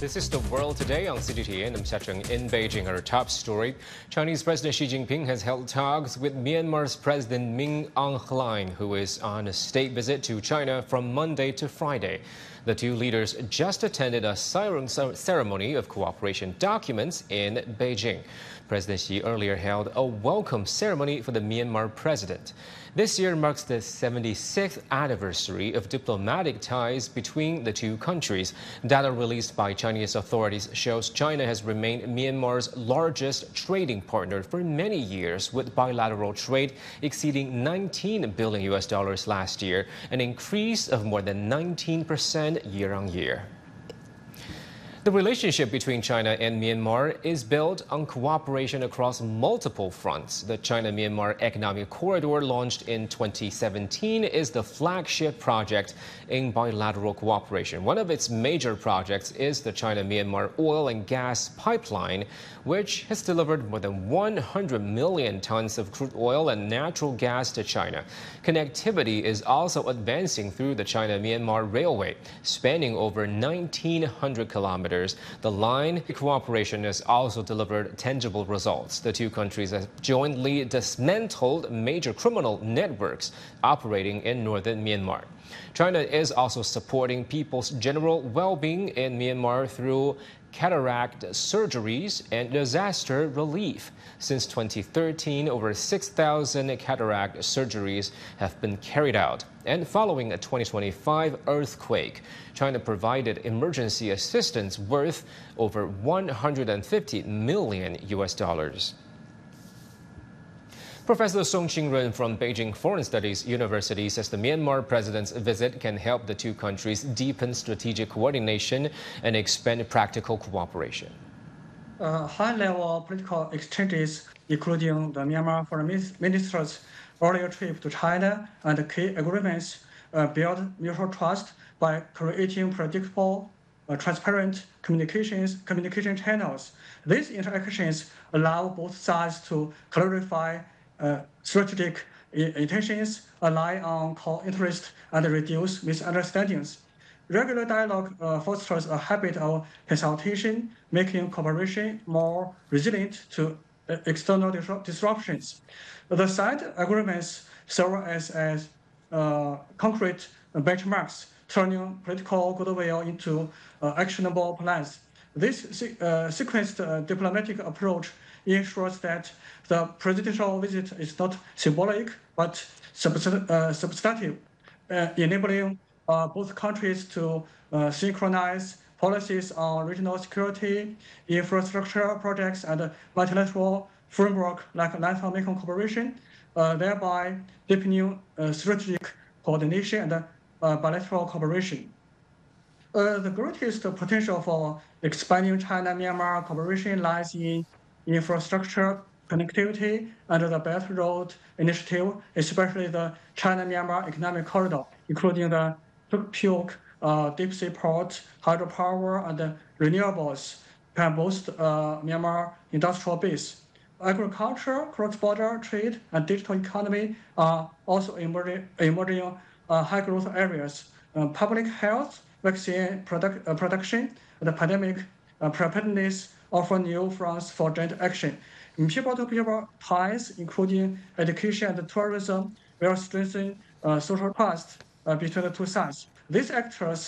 This is The World Today on CGTN. I'm Xiacheng in Beijing. Our top story: Chinese President Xi Jinping has held talks with Myanmar's President Min Aung Hlaing, who is on a state visit to China from Monday to Friday. The two leaders just attended a ceremony of cooperation documents in Beijing. President Xi earlier held a welcome ceremony for the Myanmar president. This year marks the 76th anniversary of diplomatic ties between the two countries. Data released by Chinese authorities shows China has remained Myanmar's largest trading partner for many years, with bilateral trade exceeding $19 billion last year, an increase of more than 19% year on year. The relationship between China and Myanmar is built on cooperation across multiple fronts. The China-Myanmar Economic Corridor, launched in 2017, is the flagship project in bilateral cooperation. One of its major projects is the China-Myanmar oil and gas pipeline, which has delivered more than 100 million tons of crude oil and natural gas to China. Connectivity is also advancing through the China-Myanmar Railway, spanning over 1,900 kilometers. The line cooperation has also delivered tangible results. The two countries have jointly dismantled major criminal networks operating in northern Myanmar. China is also supporting people's general well-being in Myanmar through cataract surgeries and disaster relief. Since 2013, over 6,000 cataract surgeries have been carried out. And following a 2025 earthquake, China provided emergency assistance worth over $150 million. Professor Song Qingrun from Beijing Foreign Studies University says the Myanmar president's visit can help the two countries deepen strategic coordination and expand practical cooperation. High-level political exchanges, including the Myanmar foreign minister's earlier trip to China and key agreements, build mutual trust by creating predictable, transparent communication channels. These interactions allow both sides to clarify strategic intentions, align on core interests, and reduce misunderstandings. Regular dialogue fosters a habit of consultation, making cooperation more resilient to external disruptions. The side agreements serve as concrete benchmarks, turning political goodwill into actionable plans. This sequenced diplomatic approach ensures that the presidential visit is not symbolic but substantive, enabling both countries to synchronize policies on regional security, infrastructure projects, and multilateral framework like Latin American cooperation, thereby deepening strategic coordination and bilateral cooperation. The greatest potential for expanding China-Myanmar cooperation lies in infrastructure, connectivity, and the Belt Road Initiative, especially the China-Myanmar Economic Corridor, including the Tukpyuk deep sea port, hydropower, and renewables, can boost Myanmar industrial base. Agriculture, cross-border trade, and digital economy are also emerging high-growth areas. Public health, vaccine production, and pandemic preparedness offer new fronts for joint action. People-to-people ties, including education and tourism, will strengthen social trust between the two sides. These actors